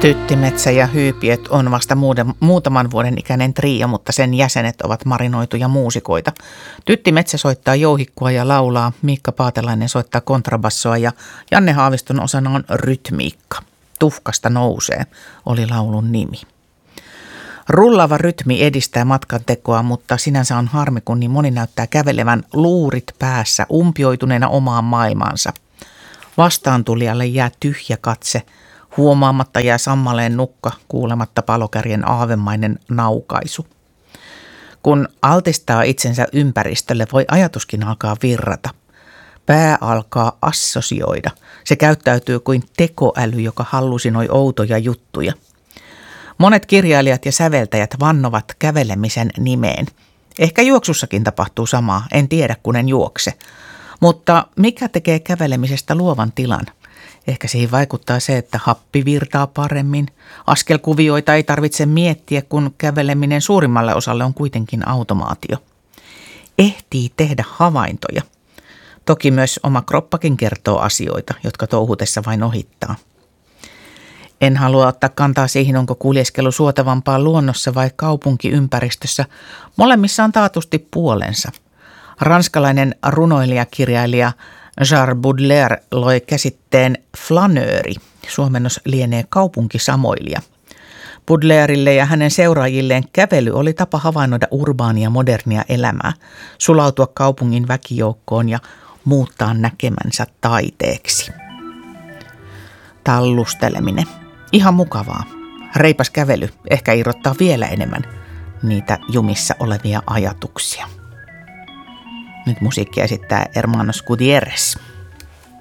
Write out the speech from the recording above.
Tyttimetsä ja Hyypiöt on vasta muutaman vuoden ikäinen trio, mutta sen jäsenet ovat marinoituja muusikoita. Tyttimetsä soittaa jouhikkua ja laulaa, Miikka Paatelainen soittaa kontrabassoa ja Janne Haaviston osana on rytmiikka. Tuhkasta nousee oli laulun nimi. Rullaava rytmi edistää matkantekoa, mutta sinänsä on harmi, kun niin moni näyttää kävelevän luurit päässä umpioituneena omaan maailmaansa. Vastaantulijalle jää tyhjä katse. Huomaamatta jää sammaleen nukka, kuulematta palokärjen aavemainen naukaisu. Kun altistaa itsensä ympäristölle, voi ajatuskin alkaa virrata. Pää alkaa assosioida. Se käyttäytyy kuin tekoäly, joka hallusinoi outoja juttuja. Monet kirjailijat ja säveltäjät vannovat kävelemisen nimeen. Ehkä juoksussakin tapahtuu samaa, en tiedä kun en juokse. Mutta mikä tekee kävelemisestä luovan tilan? Ehkä siihen vaikuttaa se, että happi virtaa paremmin. Askelkuvioita ei tarvitse miettiä, kun käveleminen suurimmalle osalle on kuitenkin automaatio. Ehtii tehdä havaintoja. Toki myös oma kroppakin kertoo asioita, jotka touhutessa vain ohittaa. En halua ottaa kantaa siihen, onko kuljeskelu suotavampaa luonnossa vai kaupunkiympäristössä. Molemmissa on taatusti puolensa. Ranskalainen runoilijakirjailija Charles Baudelaire loi käsitteen flanööri. Suomennos lienee kaupunkisamoilija. Baudelairelle ja hänen seuraajilleen kävely oli tapa havainnoida urbaania modernia elämää, sulautua kaupungin väkijoukkoon ja muuttaa näkemänsä taiteeksi. Tallusteleminen. Ihan mukavaa. Reipas kävely ehkä irrottaa vielä enemmän niitä jumissa olevia ajatuksia. Nyt musiikkia esittää Hermanos Gutierrez.